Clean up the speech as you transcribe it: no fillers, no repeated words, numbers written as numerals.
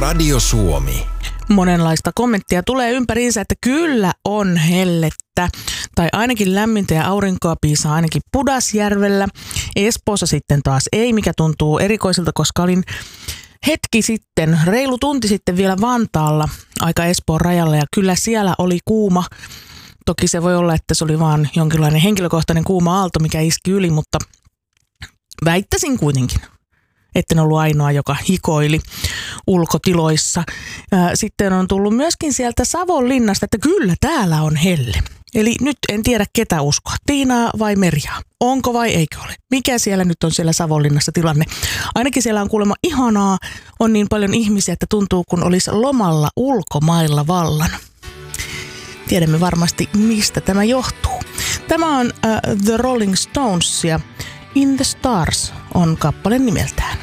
Radio Suomi. Monenlaista kommenttia tulee ympäriinsä, että kyllä on hellettä. Tai ainakin lämmintä ja aurinkoa piisaa ainakin Pudasjärvellä. Espoossa sitten taas ei, mikä tuntuu erikoiselta, koska olin hetki sitten, reilu tunti sitten vielä Vantaalla, aika Espoon rajalla, ja kyllä siellä oli kuuma. Toki se voi olla, että se oli vaan jonkinlainen henkilökohtainen kuuma aalto, mikä iski yli, mutta väittäisin kuitenkin, etten ollut ainoa, joka hikoili ulkotiloissa. Sitten on tullut myöskin sieltä Savonlinnasta, että kyllä täällä on helle. Eli nyt en tiedä ketä uskoa, Tiinaa vai Merjaa. Onko vai eikö ole? Mikä siellä nyt on siellä Savonlinnassa tilanne? Ainakin siellä on kuulemma ihanaa, on niin paljon ihmisiä, että tuntuu kun olisi lomalla ulkomailla vallan. Tiedämme varmasti, mistä tämä johtuu. Tämä on The Rolling Stones ja In the Stars on kappale nimeltään.